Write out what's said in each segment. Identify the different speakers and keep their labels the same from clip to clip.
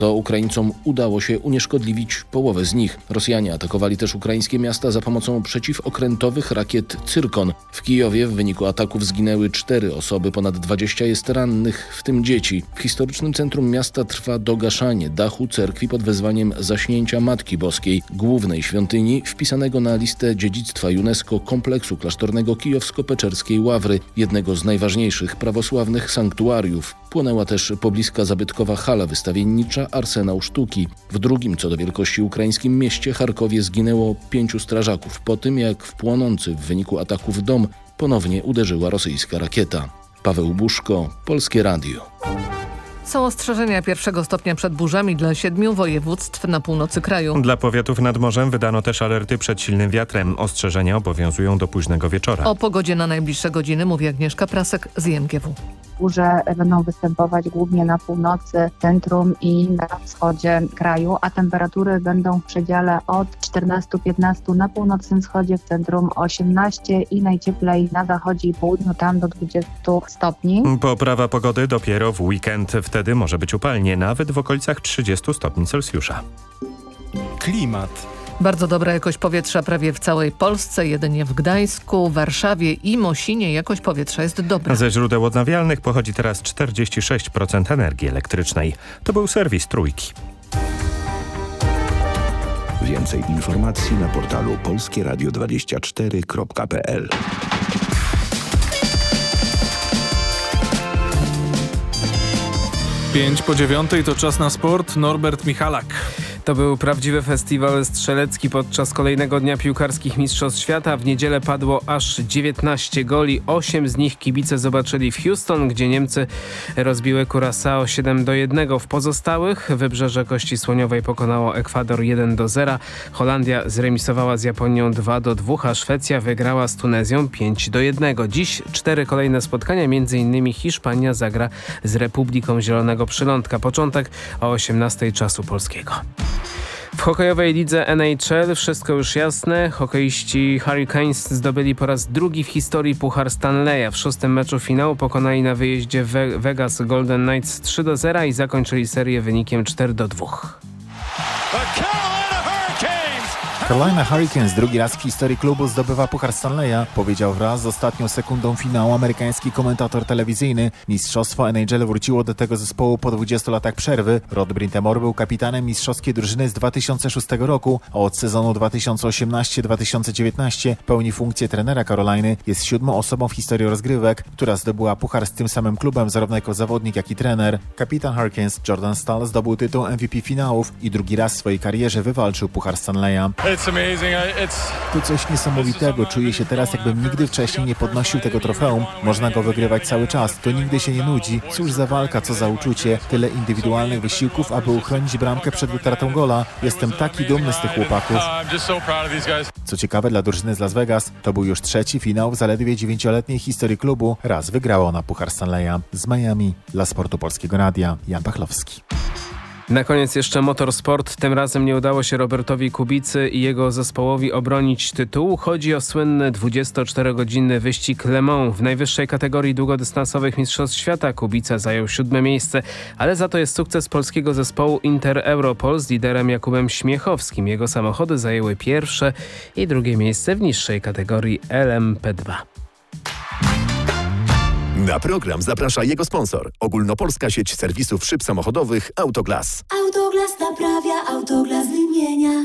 Speaker 1: To Ukraińcom udało się unieszkodliwić połowę z nich. Rosjanie atakowali też ukraińskie miasta za pomocą przeciwokrętowych rakiet Cyrkon. W Kijowie w wyniku ataków zginęły 4 osoby, ponad 20 jest rannych, w tym dzieci. W historycznym centrum miasta trwa dogaszanie dachu cerkwi pod wezwaniem zaśnięcia Matki Boskiej, głównej świątyni wpisanego na listę dziedzictwa UNESCO kompleksu klasztornego kijowsko-peczerskiej Ławry, jednego z najważniejszych prawosławnych sanktuariów. Płonęła też pobliska zabytkowa hala wystawiennicza Arsenał Sztuki. W drugim co do wielkości ukraińskim mieście Charkowie zginęło 5 strażaków po tym, jak w płonący w wyniku ataków dom ponownie uderzyła rosyjska rakieta. Paweł Buszko, Polskie Radio.
Speaker 2: Są ostrzeżenia 1. stopnia przed burzami dla 7 województw na północy kraju.
Speaker 3: Dla powiatów nad morzem wydano też alerty przed silnym wiatrem. Ostrzeżenia obowiązują do późnego wieczora.
Speaker 2: O pogodzie na najbliższe godziny mówi Agnieszka Prasek z IMGW.
Speaker 4: Burze będą występować głównie na północy, centrum i na wschodzie kraju, a temperatury będą w przedziale od 14-15 na północnym wschodzie, w centrum 18 i najcieplej na zachodzie i południu, tam do 20 stopni.
Speaker 3: Poprawa pogody dopiero w weekend. Wtedy może być upalnie, nawet w okolicach 30 stopni Celsjusza.
Speaker 5: Klimat.
Speaker 2: Bardzo dobra jakość powietrza prawie w całej Polsce, jedynie w Gdańsku, Warszawie i Mosinie jakość powietrza jest dobra.
Speaker 3: Ze źródeł odnawialnych pochodzi teraz 46% energii elektrycznej. To był serwis Trójki.
Speaker 6: Więcej informacji na portalu polskieradio24.pl.
Speaker 5: 8:05 to czas na sport. Norbert Michalak.
Speaker 7: To był prawdziwy festiwal strzelecki podczas kolejnego dnia piłkarskich Mistrzostw Świata. W niedzielę padło aż 19 goli. 8 z nich kibice zobaczyli w Houston, gdzie Niemcy rozbiły Curaçao 7-1. W pozostałych Wybrzeże Kości Słoniowej pokonało Ekwador 1-0. Holandia zremisowała z Japonią 2-2, a Szwecja wygrała z Tunezją 5-1. Dziś 4 kolejne spotkania, m.in. Hiszpania zagra z Republiką Zielonego Przylądka. Początek o 18 czasu polskiego. W hokejowej lidze NHL wszystko już jasne. Hokeiści Hurricanes zdobyli po raz drugi w historii Puchar Stanleya. W 6. meczu finału pokonali na wyjeździe Vegas Golden Knights 3-0 i zakończyli serię wynikiem 4-2.
Speaker 8: Carolina Hurricanes drugi raz w historii klubu zdobywa Puchar Stanleya, powiedział wraz z ostatnią sekundą finału amerykański komentator telewizyjny. Mistrzostwo NHL wróciło do tego zespołu po 20 latach przerwy. Rod Brind'Amour był kapitanem mistrzowskiej drużyny z 2006 roku, a od sezonu 2018-2019 pełni funkcję trenera Caroliny. Jest 7. osobą w historii rozgrywek, która zdobyła puchar z tym samym klubem zarówno jako zawodnik, jak i trener. Kapitan Hurricanes Jordan Staal zdobył tytuł MVP finałów i drugi raz w swojej karierze wywalczył Puchar Stanleya. To coś niesamowitego. Czuję się teraz, jakbym nigdy wcześniej nie podnosił tego trofeum. Można go wygrywać cały czas. To nigdy się nie nudzi. Cóż za walka, co za uczucie. Tyle indywidualnych wysiłków, aby uchronić bramkę przed utratą gola. Jestem taki dumny z tych chłopaków. Co ciekawe, dla drużyny z Las Vegas to był już 3. finał w zaledwie 9-letniej historii klubu. Raz wygrała ona Puchar Stanleya. Z Miami dla Sportu Polskiego Radia Jan Pachlowski.
Speaker 7: Na koniec jeszcze motorsport. Tym razem nie udało się Robertowi Kubicy i jego zespołowi obronić tytułu. Chodzi o słynny 24-godzinny wyścig Le Mans. W najwyższej kategorii długodystansowych Mistrzostw Świata Kubica zajął 7. miejsce, ale za to jest sukces polskiego zespołu Inter Europol z liderem Jakubem Śmiechowskim. Jego samochody zajęły 1. i 2. miejsce w niższej kategorii LMP2.
Speaker 9: Na program zaprasza jego sponsor. Ogólnopolska sieć serwisów szyb samochodowych Autoglas.
Speaker 10: Autoglas naprawia, Autoglas wymienia.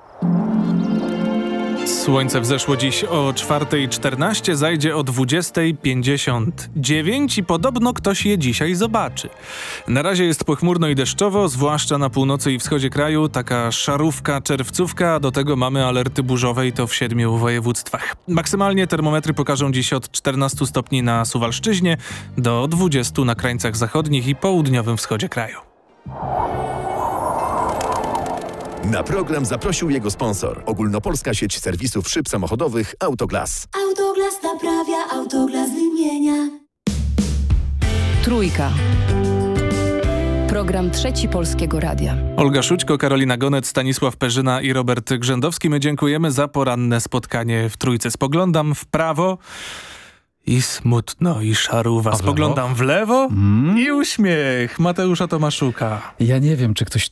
Speaker 5: Słońce wzeszło dziś o 4:14, zajdzie o 20:59 i podobno ktoś je dzisiaj zobaczy. Na razie jest pochmurno i deszczowo, zwłaszcza na północy i wschodzie kraju. Taka szarówka, czerwcówka, a do tego mamy alerty burzowe i to w 7 województwach. Maksymalnie termometry pokażą dziś od 14 stopni na Suwalszczyźnie do 20 na krańcach zachodnich i południowym wschodzie kraju.
Speaker 9: Na program zaprosił jego sponsor. Ogólnopolska sieć serwisów szyb samochodowych Autoglas.
Speaker 10: Autoglas naprawia, Autoglas wymienia.
Speaker 11: Trójka. Program Trzeci Polskiego Radia.
Speaker 5: Olga Szućko, Karolina Gonet, Stanisław Perzyna i Robert Grzędowski. My dziękujemy za poranne spotkanie w Trójce. Spoglądam w prawo i smutno, i szaruwa. Spoglądam w lewo i uśmiech Mateusza Tomaszuka.
Speaker 12: Ja nie wiem, czy ktoś